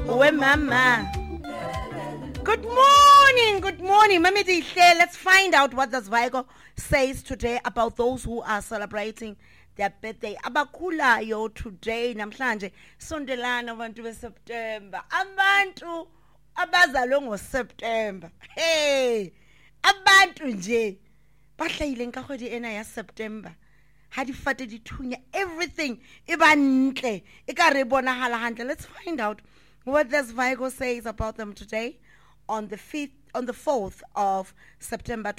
Uwe mama. Good morning, Mami Dihle. Let's find out what the Zwigo says today about those who are celebrating their birthday. Abakhulayo today namhlanje sondelana abantu beSeptember. Abantu abazalwe ngoSeptember. Hey, abantu nje bahlayile nkagwedi ena ya September. Ha di fate dithunya everything eba ntle e ka re bonahala hantle. Let's find out what this Zwigo says about them today on the 4th of September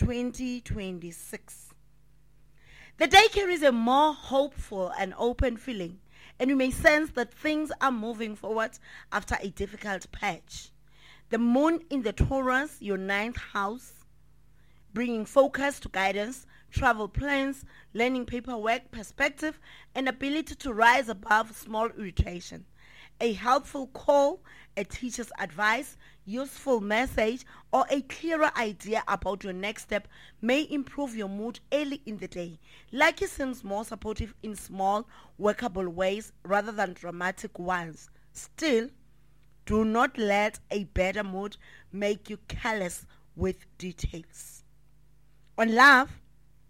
2026. The day carries a more hopeful and open feeling, and you may sense that things are moving forward after a difficult patch. The moon in the Taurus, your 9th house, bringing focus to guidance, travel plans, learning paperwork, perspective, and ability to rise above small irritation. A helpful call, a teacher's advice, useful message, or a clearer idea about your next step may improve your mood early in the day. Lucky seems more supportive in small, workable ways rather than dramatic ones. Still, do not let a better mood make you careless with details. On love,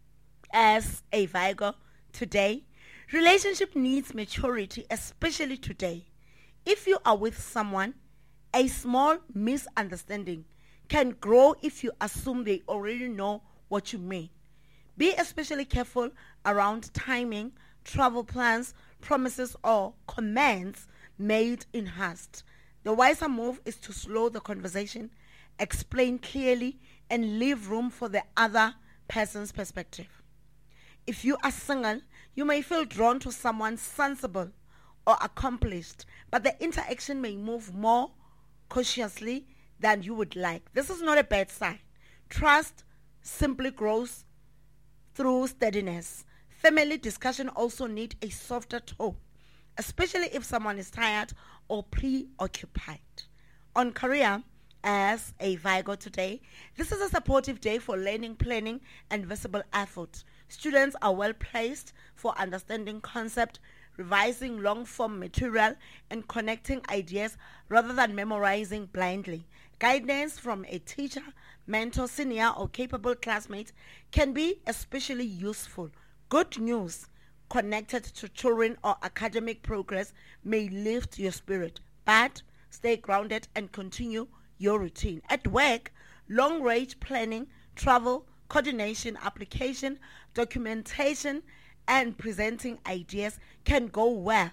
as a Virgo today, relationship needs maturity, especially today. If you are with someone, a small misunderstanding can grow if you assume they already know what you mean. Be especially careful around timing, travel plans, promises, or comments made in haste. The wiser move is to slow the conversation, explain clearly, and leave room for the other person's perspective. If you are single, you may feel drawn to someone sensible or accomplished, but the interaction may move more cautiously than you would like. This is not a bad sign. Trust simply grows through steadiness. Family discussion also need a softer tone, especially if someone is tired or preoccupied. On career, as a Virgo today, this is a supportive day for learning, planning, and visible effort. Students are well placed for understanding concept, revising long-form material, and connecting ideas rather than memorizing blindly. Guidance from a teacher, mentor, senior, or capable classmate can be especially useful. Good news connected to children or academic progress may lift your spirit, but stay grounded and continue your routine. At work, long-range planning, travel, coordination, application, documentation, and presenting ideas can go well.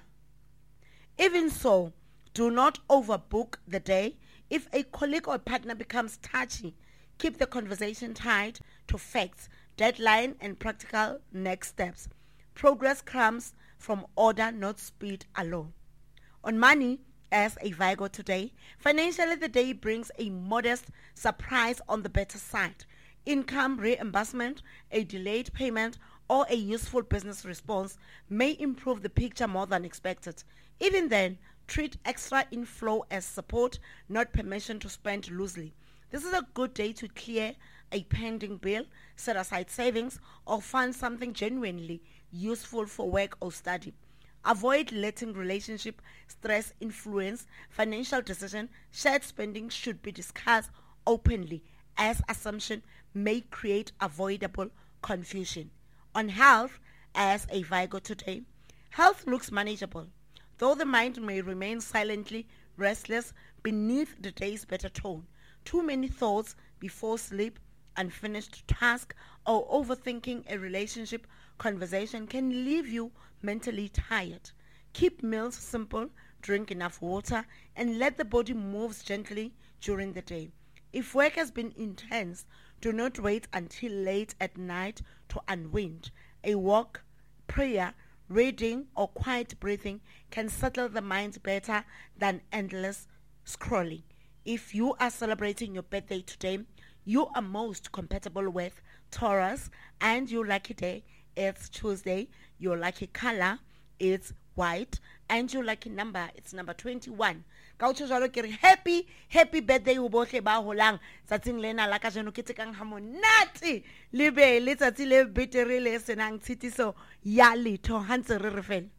Even so, do not overbook the day. If a colleague or partner becomes touchy, keep the conversation tied to facts, deadline, and practical next steps. Progress comes from order, not speed alone. On money, as a Virgo today, financially the day brings a modest surprise on the better side. Income reimbursement, a delayed payment, or a useful business response may improve the picture more than expected. Even then, treat extra inflow as support, not permission to spend loosely. This is a good day to clear a pending bill, set aside savings, or fund something genuinely useful for work or study. Avoid letting relationship stress influence financial decision. Shared spending should be discussed openly, as assumption may create avoidable confusion. On health, as a Virgo today, health looks manageable, though the mind may remain silently restless beneath the day's better tone. Too many thoughts before sleep, unfinished task, or overthinking a relationship conversation can leave you mentally tired. Keep meals simple, drink enough water, and let the body move gently during the day. If work has been intense, do not wait until late at night to unwind. A walk, prayer, reading, or quiet breathing can settle the mind better than endless scrolling. If you are celebrating your birthday today, you are most compatible with Taurus, and your lucky day is Tuesday. Your lucky color is white, and your lucky number it's number 21. Happy birthday ho bohle ba holang tsatsing lena la ka jeno ke tsekang ha monate le be le tsatsi le betere le senang tshitiso ya letho ha ntse re re fela.